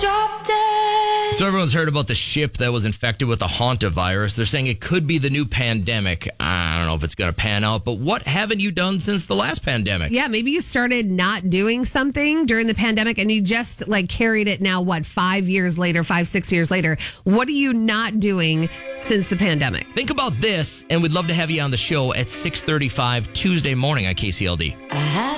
Drop dead. So everyone's heard about the ship that was infected with the hantavirus. They're saying it could be the new pandemic. I don't know if it's going to pan out, but what haven't you done since the last pandemic? Yeah, maybe you started not doing something during the pandemic and you just like carried it now, 5 years later, 6 years later. What are you not doing since the pandemic? Think about this, and we'd love to have you on the show at 6:35 Tuesday morning on KCLD. I had